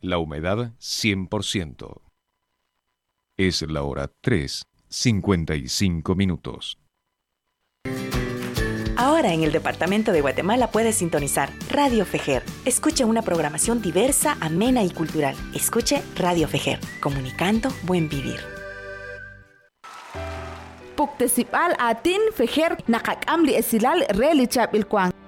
La humedad 100%. Es la hora 3:55. Ahora en el departamento de Guatemala puedes sintonizar Radio Fejer. Escuche una programación diversa, amena y cultural. Escuche Radio Fejer, comunicando buen vivir. Puktesipal atin Fejer nakakam li esilal relichap ilkwang.